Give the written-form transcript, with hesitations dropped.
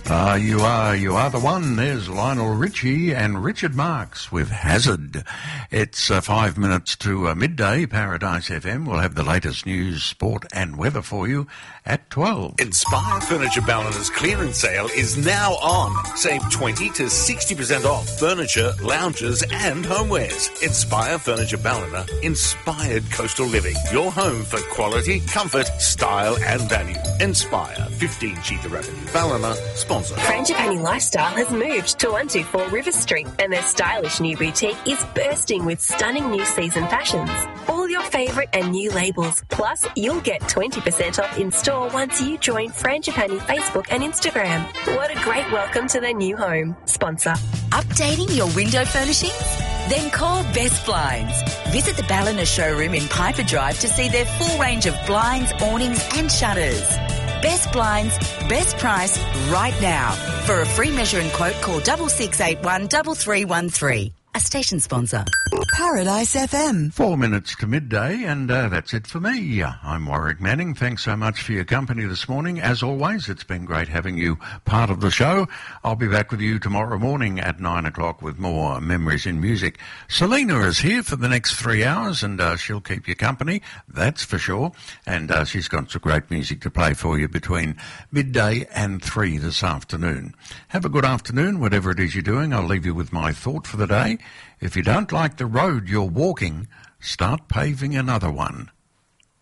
You are the one. There's Lionel Richie and Richard Marx with Hazard. It's 5 minutes to midday. Paradise FM will have the latest news, sport and weather for you at 12. Inspire Furniture Ballina's clearance sale is now on. Save 20 to 60% off furniture, lounges and homewares. Inspire Furniture Ballina, inspired coastal living. Your home for quality, comfort, style and value. Inspire, 15 Cheetah Avenue, Ballina, sponsor. Frangipani Lifestyle has moved to 124 River Street and their stylish new boutique is bursting with stunning new season fashions. All your favourite and new labels. Plus, you'll get 20% off in store once you join Frangipani Facebook and Instagram. What a great welcome to their new home. Sponsor. Updating your window furnishings? Then call Best Blinds. Visit the Ballina showroom in Piper Drive to see their full range of blinds, awnings and shutters. Best Blinds, best price right now. For a free measure and quote, call 6681 3313. A station sponsor. Paradise FM. 4 minutes to midday, and that's it for me. I'm Warwick Manning. Thanks so much for your company this morning. As always, it's been great having you part of the show. I'll be back with you tomorrow morning at 9 o'clock with more Memories in Music. Selena is here for the next 3 hours, and she'll keep you company, that's for sure. And she's got some great music to play for you between midday and 3 this afternoon. Have a good afternoon, whatever it is you're doing. I'll leave you with my thought for the day. If you don't like the road you're walking, start paving another one.